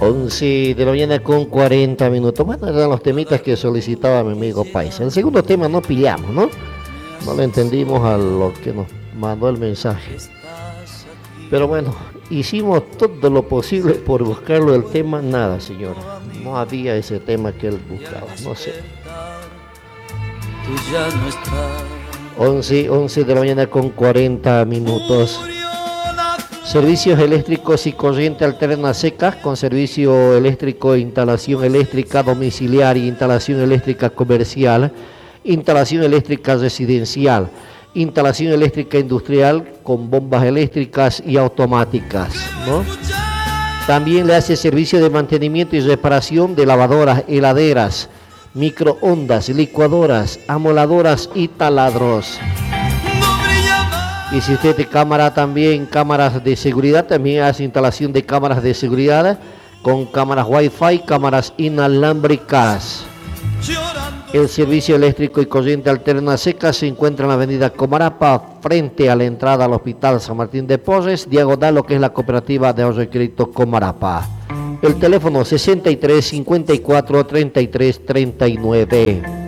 11 de la mañana con 40 minutos. Bueno, eran los temitas que solicitaba mi amigo Paisa. El segundo tema no pillamos, ¿no? No le entendimos a lo que nos mandó el mensaje. Pero bueno, hicimos todo lo posible por buscarlo el tema. Nada, señora. No había ese tema que él buscaba. No sé. 11 de la mañana con 40 minutos. Servicios eléctricos y corriente alterna secas con servicio eléctrico, instalación eléctrica domiciliaria, instalación eléctrica comercial, instalación eléctrica residencial, instalación eléctrica industrial con bombas eléctricas y automáticas, ¿no? También le hace servicio de mantenimiento y reparación de lavadoras, heladeras, microondas, licuadoras, amoladoras y taladros. Y si usted de cámara también, cámaras de seguridad, también hace instalación de cámaras de seguridad con cámaras Wi-Fi, cámaras inalámbricas. El servicio eléctrico y corriente alterna seca se encuentra en la avenida Comarapa, frente a la entrada al Hospital San Martín de Porres, diagonal lo que es la cooperativa de ahorro y crédito Comarapa. El teléfono 63 54 33 39.